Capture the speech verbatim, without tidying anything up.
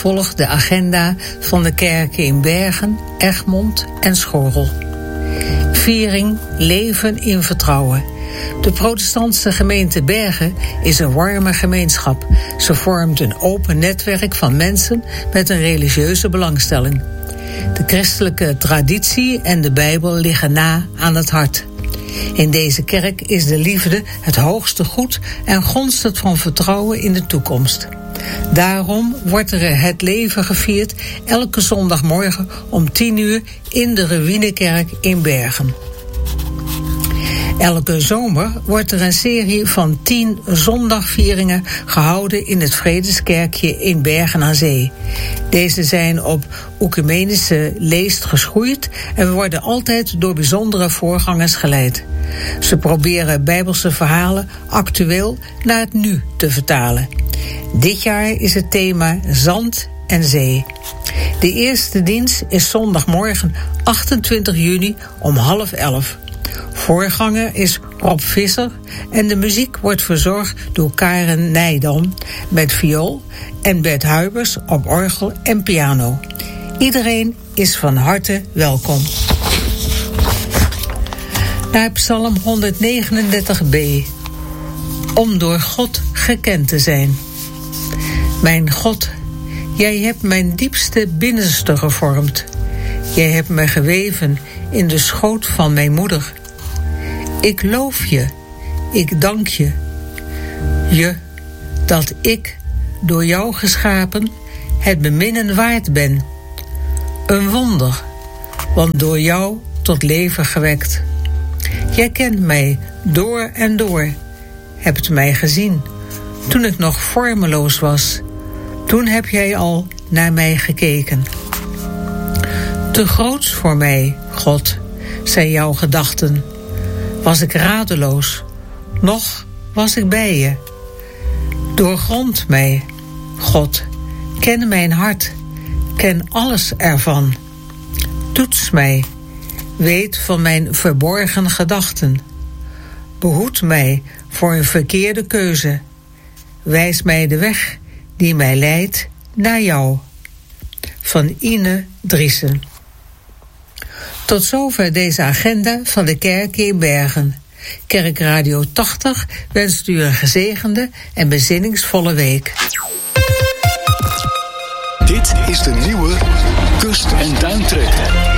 volg de agenda van de kerken in Bergen, Egmond en Schorrel. Viering Leven in Vertrouwen. De protestantse gemeente Bergen is een warme gemeenschap. Ze vormt een open netwerk van mensen met een religieuze belangstelling. De christelijke traditie en de Bijbel liggen na aan het hart. In deze kerk is de liefde het hoogste goed en gonst het van vertrouwen in de toekomst. Daarom wordt er het leven gevierd elke zondagmorgen om tien uur in de Ruïnekerk in Bergen. Elke zomer wordt er een serie van tien zondagvieringen gehouden in het Vredeskerkje in Bergen aan Zee. Deze zijn op oecumenische leest geschoeid en worden altijd door bijzondere voorgangers geleid. Ze proberen Bijbelse verhalen actueel naar het nu te vertalen. Dit jaar is het thema Zand en Zee. De eerste dienst is zondagmorgen achtentwintig juni om half elf. Voorganger is Rob Visser en de muziek wordt verzorgd door Karen Nijdam met viool en Bert Huibers op orgel en piano. Iedereen is van harte welkom. Naar Psalm honderdnegenendertig b. Om door God gekend te zijn. Mijn God, jij hebt mijn diepste binnenste gevormd. Jij hebt me geweven in de schoot van mijn moeder. Ik loof je, ik dank je. Je, dat ik, door jou geschapen, het beminnen waard ben. Een wonder, want door jou tot leven gewekt. Jij kent mij door en door, hebt mij gezien, toen ik nog vormeloos was. Toen heb jij al naar mij gekeken. Te groots voor mij, God, zijn jouw gedachten. Was ik radeloos, nog was ik bij je. Doorgrond mij, God, ken mijn hart, ken alles ervan. Toets mij, weet van mijn verborgen gedachten. Behoed mij voor een verkeerde keuze. Wijs mij de weg die mij leidt naar jou. Van Ine Driessen. Tot zover deze agenda van de kerk in Bergen. Kerkradio tachtig wenst u een gezegende en bezinningsvolle week. Dit is de nieuwe Kust- en Duintrek.